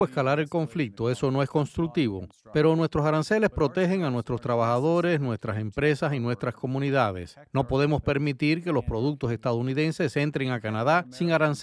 Escalar el conflicto, eso no es constructivo, pero nuestros aranceles protegen a nuestros trabajadores, nuestras empresas y nuestras comunidades. No podemos permitir que los productos estadounidenses entren a Canadá sin aranceles